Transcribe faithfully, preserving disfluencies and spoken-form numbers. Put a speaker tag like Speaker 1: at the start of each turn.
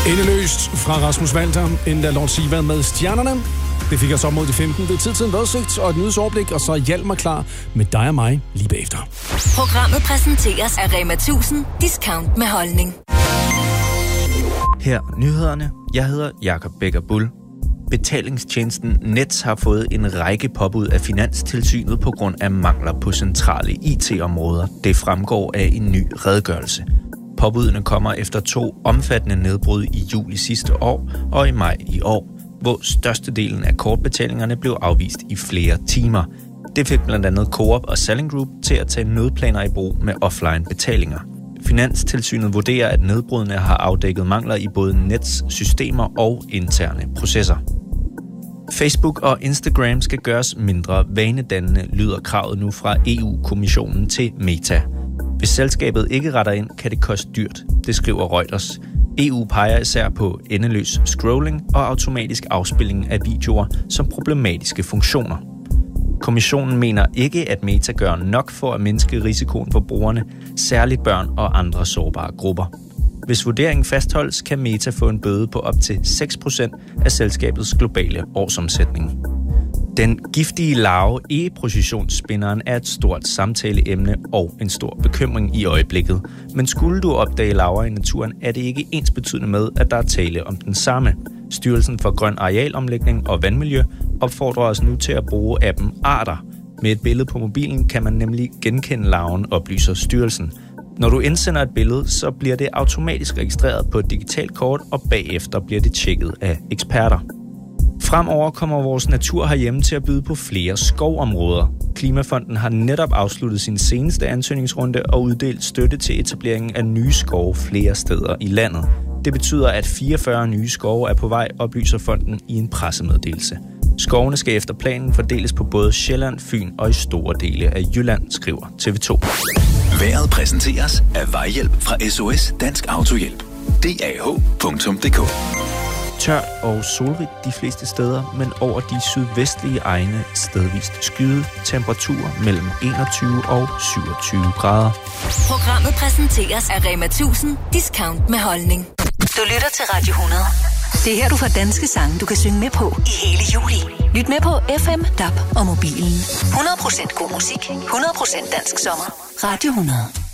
Speaker 1: Endeløst fra Rasmus Walter, inden der Lord Siva med Stjernerne. Det fik os op mod de femten. Det er tid til en vejrudsigt og et nyhedsoverblik, og så er Hjalmar klar med dig og mig lige bagefter.
Speaker 2: Programmet præsenteres af Rema tusind. Discount med holdning.
Speaker 3: Her nyhederne. Jeg hedder Jakob Becker Bull. Betalingstjenesten Nets har fået en række påbud af Finanstilsynet på grund af mangler på centrale I T-områder. Det fremgår af en ny redegørelse. Påbudene kommer efter to omfattende nedbrud i juli sidste år og i maj i år, hvor størstedelen af kortbetalingerne blev afvist i flere timer. Det fik blandt andet Coop og Salling Group til at tage nødplaner i brug med offline betalinger. Finanstilsynet vurderer, at nedbrudene har afdækket mangler i både Nets systemer og interne processer. Facebook og Instagram skal gøres mindre vanedannende, lyder kravet nu fra E U-kommissionen til Meta. Hvis selskabet ikke retter ind, kan det koste dyrt, det skriver Reuters. E U peger især på endeløs scrolling og automatisk afspilning af videoer som problematiske funktioner. Kommissionen mener ikke, at Meta gør nok for at mindske risikoen for brugerne, særligt børn og andre sårbare grupper. Hvis vurderingen fastholdes, kan Meta få en bøde på op til seks procent af selskabets globale årsomsætning. Den giftige larve e-processionsspinderen er et stort samtaleemne og en stor bekymring i øjeblikket. Men skulle du opdage larver i naturen, er det ikke ensbetydende med, at der er tale om den samme. Styrelsen for Grøn Arealomlægning og Vandmiljø opfordrer os nu til at bruge appen Arter. Med et billede på mobilen kan man nemlig genkende larven, oplyser styrelsen. Når du indsender et billede, så bliver det automatisk registreret på et digitalt kort, og bagefter bliver det tjekket af eksperter. Fremover kommer vores natur herhjemme til at byde på flere skovområder. Klimafonden har netop afsluttet sin seneste ansøgningsrunde og uddelt støtte til etableringen af nye skove flere steder i landet. Det betyder, at fireogfyrre nye skove er på vej, oplyser fonden i en pressemeddelelse. Skovene skal efter planen fordeles på både Sjælland, Fyn og i store dele af Jylland, skriver T V to.
Speaker 4: Vejret præsenteres af Vejhjælp fra S O S Dansk Autohjælp. D A H punktum d k.
Speaker 3: Tørt og solrigt de fleste steder, men over de sydvestlige egne stedvist skyde, temperaturer mellem enogtyve og syvogtyve grader.
Speaker 2: Programmet præsenteres af Rema tusind. Discount med holdning. Du lytter til Radio hundrede. Det er her, du får danske sange, du kan synge med på i hele juli. Lyt med på F M, D A B og mobilen. hundrede procent god musik, hundrede procent dansk sommer. Radio hundrede.